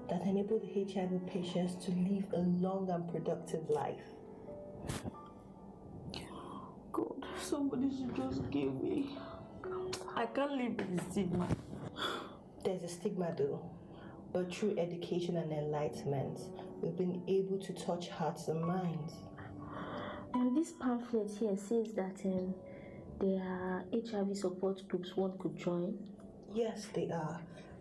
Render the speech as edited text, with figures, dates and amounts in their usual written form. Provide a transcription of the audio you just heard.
that enable the HIV patients to live a long and productive life. God, somebody should just give me. I can't live with the stigma. There's a stigma though, but through education and enlightenment, we've been able to touch hearts and minds. And this pamphlet here says that there are HIV support groups one could join. Yes, they are.